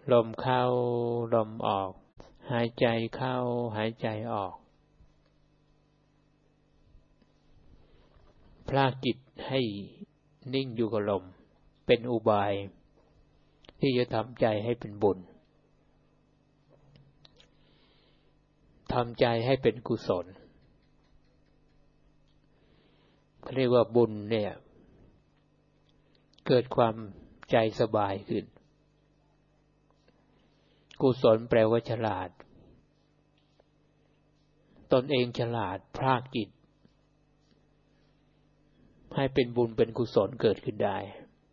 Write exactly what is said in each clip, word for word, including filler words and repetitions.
ลมเข้าลมออกหายใจเข้าหายใจออกพลากจิตให้นิ่งอยู่กับลมเป็นอุบายที่จะทำใจให้เป็นบุญทำใจให้เป็นกุศลเขาเรียกว่าบุญเนี่ยเกิดความใจสบายขึ้นกุศลแปลว่าฉลาดตนเองฉลาดพรากจิตให้เป็นบุญเป็นกุศลเกิดขึ้นได้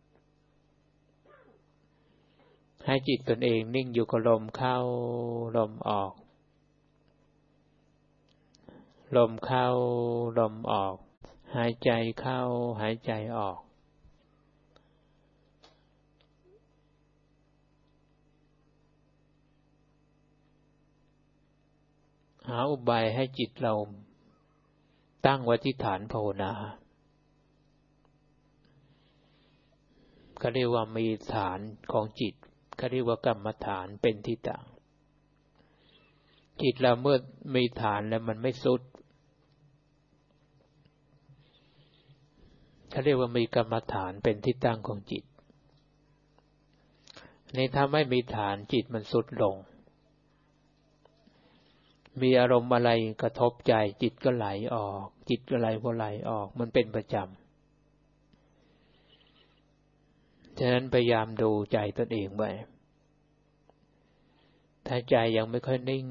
ให้จิตตนเองนิ่งอยู่กับลมเข้าลมออกลมเข้าลมออกหายใจเข้าหายใจออกหาอุบายให้จิตเราตั้งไว้ที่ฐานภาวนาเขาเรียกว่ามีฐานของจิตเขาเรียกว่ากรรมฐานเป็นที่ตั้งจิตเราเมื่อมีฐานแล้วมันไม่สุดเขาเรียกว่ามีกรรมฐานเป็นที่ตั้งของจิตในถ้าไม่มีฐานจิตมันสุดลงมีอารมณ์อะไรกระทบใจจิตก็ไหลออกจิตก็ไหลก็ไหลออกมันเป็นประจำฉะนั้นพยายามดูใจตนเองไว้ถ้าใจยังไม่ค่อยนิ่ง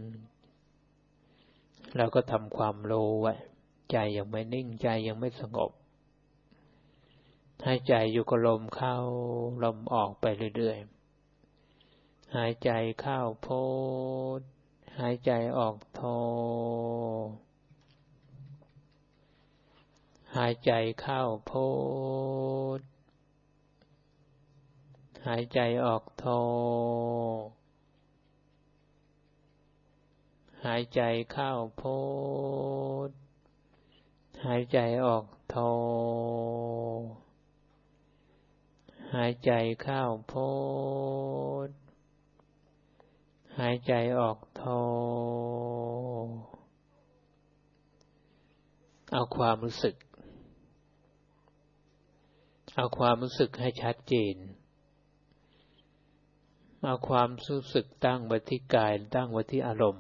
เราก็ทำความรู้ไว้ใจยังไม่นิ่งใจยังไม่สงบให้ใจอยู่กับลมเข้าลมออกไปเรื่อยๆหายใจเข้าโพธหายใจออกโทหายใจเข้าโพธหายใจออกโทหายใจเข้าโพธหายใจออกโทหายใจเข้าโพธหายใจออกโทเอาความรู้สึกเอาความรู้สึกให้ชัดเจนเอาความรู้สึกตั้งไว้ที่กายตั้งไว้ที่อารมณ์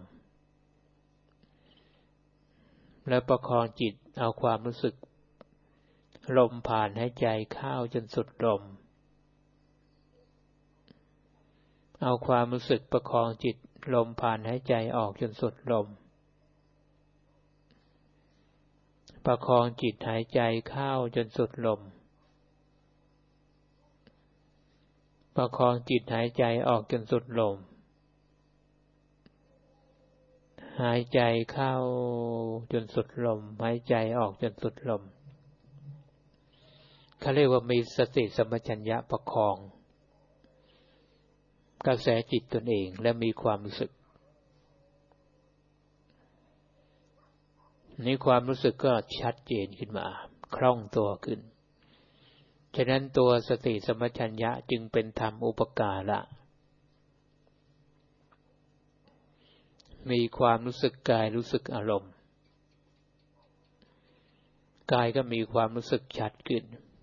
แล้วประคองจิตเอาความรู้สึกลมผ่านหายใจเข้าจนสุดลมเอาความรู้สึกประคองจิตลมผ่านหายใจออกจนสุดลมประคองจิตหายใจเข้าจนสุดลมประคองจิตหายใจออกจนสุดลมหายใจเข้าจนสุดลมหายใจออกจนสุดลมเขาเรียกว่ามีสติสัมปชัญญะประคองกระแสจิตตนเองและมีความรู้สึกนี่ความรู้สึกก็ชัดเจนขึ้นมาคล่องตัวขึ้นฉะนั้นตัวสติสัมปชัญญะจึงเป็นธรรมอุปการะมีความรู้สึกกายรู้สึกอารมณ์กายก็มีความรู้สึกชัดขึ้น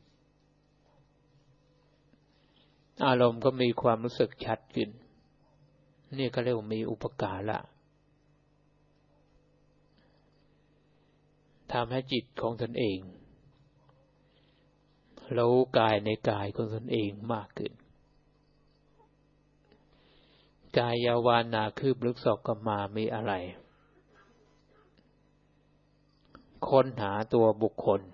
อารมณ์ก็มีความรู้สึกชัดขึ้นนี่ก็เรียกว่ามีอุปการะทำให้จิตของตนเองรู้กายในกายของตนเองมากขึ้นกายยาวานาคืบลึกศอกกมามีอะไรค้นหาตัวบุคคล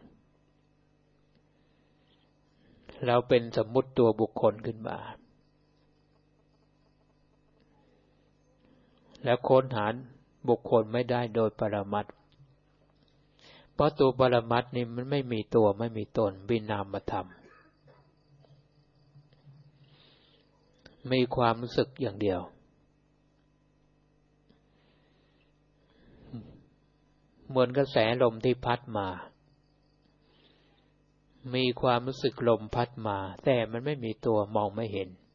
เราเป็นสมมุติตัวบุคคลขึ้นมาแล้วค้นหาบุคคลไม่ได้โดยปรมัตถ์เพราะตัวปรมัตถ์นี่มันไม่มีตัวไม่มีตนมีนามธรรมมีความรู้สึกอย่างเดียวเหมือนกระแสลมที่พัดมามีความรู้สึกลมพัดมาแต่มันไม่มีตัวมองไม่เห็น